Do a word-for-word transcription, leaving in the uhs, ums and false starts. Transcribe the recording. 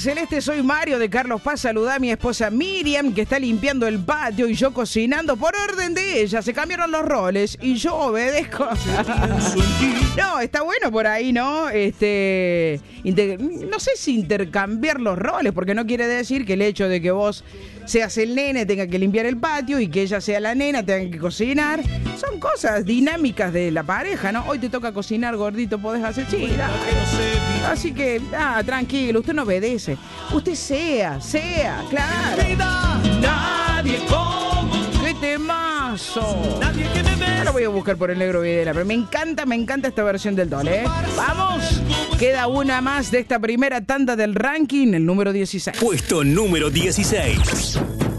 Celeste, soy Mario de Carlos Paz. Saludá a mi esposa Miriam, que está limpiando el patio y yo cocinando por orden de ella. Se cambiaron los roles y yo obedezco. No, está bueno por ahí, ¿no? Este, inter- no sé si intercambiar los roles, porque no quiere decir que el hecho de que vos seas el nene tenga que limpiar el patio y que ella sea la nena tenga que cocinar. Son cosas dinámicas de la pareja, ¿no? Hoy te toca cocinar, gordito, podés hacer... Sí, dale. Así que, ah, tranquilo, usted no obedece. Usted sea, sea, claro. Nadie como ¡qué temazo! Ahora voy a buscar por el negro Videla, pero me encanta, me encanta esta versión del Dole, ¿eh? ¡Vamos! Queda una más de esta primera tanda del ranking, el número dieciséis. Puesto número dieciséis.